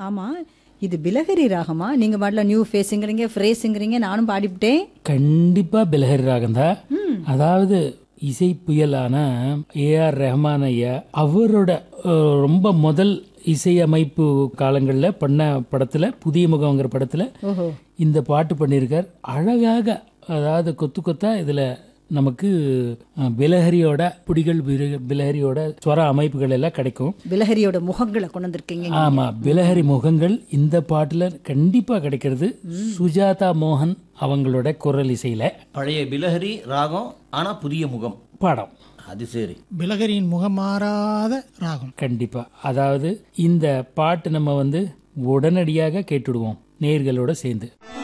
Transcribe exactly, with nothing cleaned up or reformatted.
ஆமா, இது பிலஹரி ராகமா? நீங்க பாடல நியூ ஃபேஸுங்கிறீங்க, ஃப்ரேஸுங்கிறீங்க, நானும் பாடிவிட்டேன். கண்டிப்பா பிலஹரி ராகம் தான். அதாவது இசை புயலான ஏ ஆர் ரஹ்மான் ஐயா அவரோட அஹ், ரொம்ப முதல் இசையமைப்பு காலங்கள்ல பண்ண படத்துல புதிய முகங்கிற படத்துல ஓஹோ, இந்த பாட்டு பண்ணியிருக்கார். அழகாக, அதாவது கொத்து கொத்தா இதுல நமக்கு அஹ், பிலஹரியோட புடிகள், பிர- பிலஹரியோட ஸ்வர அமைப்புகள் எல்லாம் கிடைக்கும். பிலஹரியோட முகங்களை கொண்டு வந்திருக்கீங்க. ஆமா, பிலஹரி முகங்கள் இந்த பாட்டுல கண்டிப்பா கிடைக்கிறது. சுஜாதா மோகன் அவங்களோட குரல் இசையில பழைய பிலஹரி ராகம், ஆனா புதிய முகம் பாடம். அது சரி. பிலகரியின் முகம் மாறாத ராகம். கண்டிப்பா. அதாவது இந்த பாட்டு நம்ம வந்து உடனடியாக கேட்டுடுவோம் நேயர்களோட சேர்ந்து.